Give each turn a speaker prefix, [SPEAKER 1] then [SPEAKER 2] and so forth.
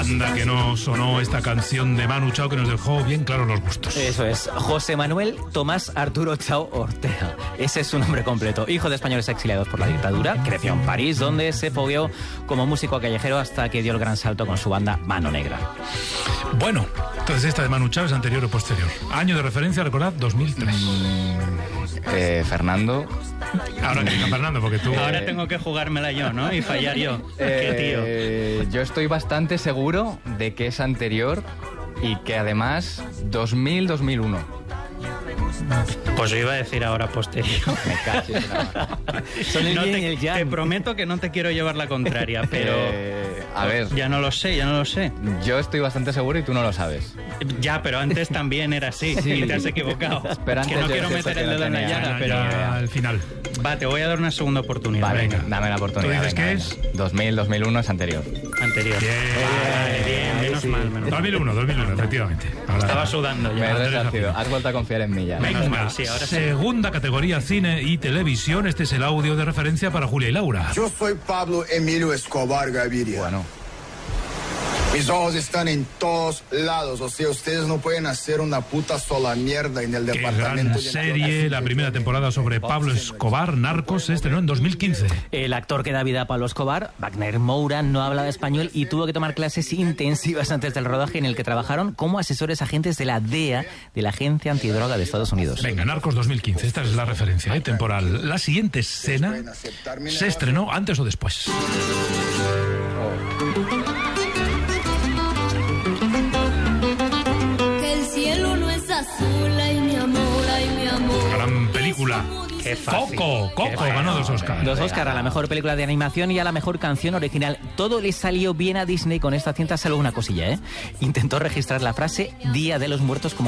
[SPEAKER 1] Anda que no sonó esta canción de Manu Chao que nos dejó bien claros los gustos.
[SPEAKER 2] Eso es, José Manuel Tomás Arturo Chao Ortega. Ese es su nombre completo. Hijo de españoles exiliados por la dictadura, creció en París, donde se fogueó como músico callejero hasta que dio el gran salto con su banda Mano Negra.
[SPEAKER 1] Bueno, entonces esta de Manu Chao es anterior o posterior. Año de referencia, recordad, 2003.
[SPEAKER 3] Fernando.
[SPEAKER 1] Ahora que diga Fernando, porque tú...
[SPEAKER 4] Ahora tengo que jugármela yo, ¿no? Y fallar yo. Qué tío.
[SPEAKER 3] Yo estoy bastante seguro de que es anterior y que además 2000-2001.
[SPEAKER 4] Pues yo iba a decir ahora posterior.
[SPEAKER 3] Me cacho en la mano.
[SPEAKER 2] Son el yin y el yang.
[SPEAKER 4] Te prometo que no te quiero llevar la contraria, pero...
[SPEAKER 3] A ver,
[SPEAKER 4] Ya no lo sé.
[SPEAKER 3] yo estoy bastante seguro y tú no lo sabes.
[SPEAKER 4] Ya, pero antes también era así.
[SPEAKER 3] Sí.
[SPEAKER 4] Y te has equivocado.
[SPEAKER 3] Pero
[SPEAKER 4] Que
[SPEAKER 3] antes
[SPEAKER 4] no
[SPEAKER 3] yo
[SPEAKER 4] quiero
[SPEAKER 3] pienso
[SPEAKER 4] meter
[SPEAKER 3] que
[SPEAKER 4] el
[SPEAKER 3] no
[SPEAKER 4] dedo en la
[SPEAKER 3] tenía
[SPEAKER 4] llaga,
[SPEAKER 3] ni
[SPEAKER 4] pero...
[SPEAKER 3] idea.
[SPEAKER 1] Al final.
[SPEAKER 4] Va, te voy a dar una segunda oportunidad.
[SPEAKER 3] Vale,
[SPEAKER 1] venga.
[SPEAKER 3] dame la oportunidad.
[SPEAKER 1] ¿Tú dices
[SPEAKER 3] venga,
[SPEAKER 1] qué
[SPEAKER 3] venga. 2000-2001 es anterior.
[SPEAKER 4] Anterior.
[SPEAKER 1] Bien.
[SPEAKER 4] Vale, bien, menos mal.
[SPEAKER 1] 2001, efectivamente. Ahora,
[SPEAKER 4] Estaba sudando
[SPEAKER 3] Me
[SPEAKER 4] ya.
[SPEAKER 3] has desafío. Has vuelto a confiar en mí ya.
[SPEAKER 4] Menos
[SPEAKER 1] venga,
[SPEAKER 4] mal, sí, ahora sí.
[SPEAKER 1] segunda categoría, cine y televisión. Este es el audio de referencia para Julia y Laura.
[SPEAKER 5] Yo soy Pablo Emilio Escobar Gaviria.
[SPEAKER 3] Bueno,
[SPEAKER 5] Mis ojos están en todos lados. O sea, ustedes no pueden hacer una puta sola mierda en el
[SPEAKER 1] Qué
[SPEAKER 5] departamento.
[SPEAKER 1] gran serie, la primera temporada sobre Pablo Escobar, Narcos, se estrenó en 2015.
[SPEAKER 2] El actor que da vida a Pablo Escobar, Wagner Moura, no hablaba español y tuvo que tomar clases intensivas antes del rodaje en el que trabajaron como asesores agentes de la DEA, de la Agencia Antidroga de Estados Unidos.
[SPEAKER 1] Venga, Narcos 2015, esta es la referencia temporal. La siguiente escena se estrenó antes o después.
[SPEAKER 6] Que el cielo no es azul, ay mi amor, ay mi amor.
[SPEAKER 1] Gran película.
[SPEAKER 4] Qué fácil.
[SPEAKER 1] Coco ganó 2 Oscars.
[SPEAKER 2] 2 Oscar a la mejor película de animación y a la mejor canción original. Todo le salió bien a Disney con esta cinta, salvo una cosilla, ¿eh? Intentó registrar la frase Día de los Muertos como